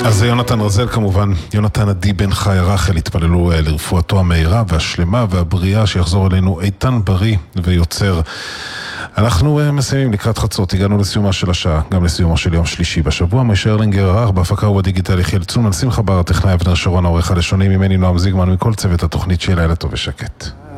אז יונתן רזל כמובן, יונתן עדי בן חי רחל, התפללו לרפואתו המהירה והשלמה והבריאה, שיחזור אלינו איתן בריא ויוצר. אנחנו מסיימים לקראת חצות, הגענו לסיומה של השעה, גם לסיומו של יום שלישי בשבוע. משה ארלינגר ערך, בהפקה ובדיגיטל יחיאל צון, על שמחה בר, הטכנאי אבנר שרון, העורך הלשוני, ממני נועם זיגמן, מכל צוות התוכנית, שיהיה לילה טוב ושקט.